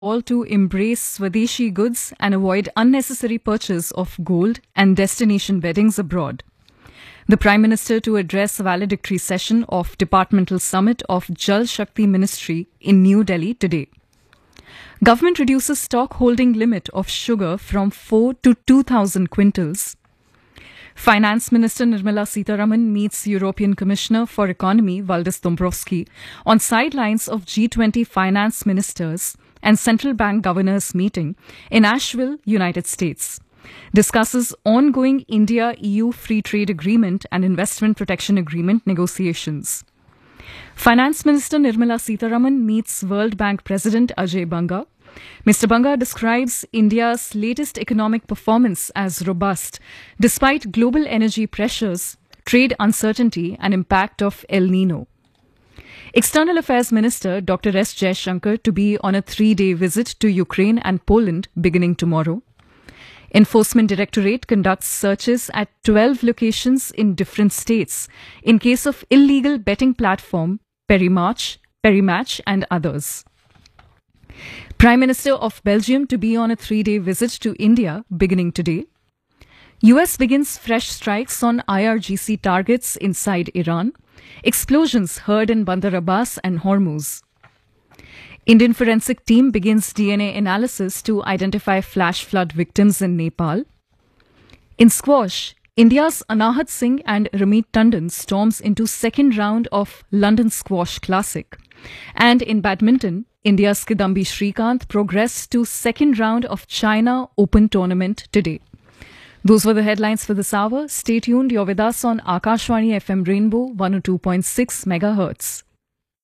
all to embrace Swadeshi goods and avoid unnecessary purchase of gold and destination weddings abroad. The Prime Minister to address valedictory session of Departmental Summit of Jal Shakti Ministry in New Delhi today. Government reduces stock holding limit of sugar from 4 to 2,000 quintals. Finance Minister Nirmala Sitharaman meets European Commissioner for Economy Valdis Dombrovskis on sidelines of G20 finance ministers and central bank governors meeting in Asheville, United States. Discusses ongoing India-EU Free Trade Agreement and Investment Protection Agreement negotiations. Finance Minister Nirmala Sitharaman meets World Bank President Ajay Banga. Mr. Banga describes India's latest economic performance as robust, despite global energy pressures, trade uncertainty and impact of El Nino. External Affairs Minister Dr. S. Jaishankar to be on a 3-day visit to Ukraine and Poland beginning tomorrow. Enforcement Directorate conducts searches at 12 locations in different states in case of illegal betting platform Perimatch and others. Prime Minister of Belgium to be on a 3-day visit to India beginning today. US begins fresh strikes on IRGC targets inside Iran. Explosions heard in Bandar Abbas and Hormuz. Indian forensic team begins DNA analysis to identify flash flood victims in Nepal. In squash, India's Anahat Singh and Ramit Tandon storms into second round of London Squash Classic. And in badminton, India's Kidambi Srikanth progressed to second round of China Open Tournament today. Those were the headlines for this hour. Stay tuned. You're with us on Akashwani FM Rainbow 102.6 MHz.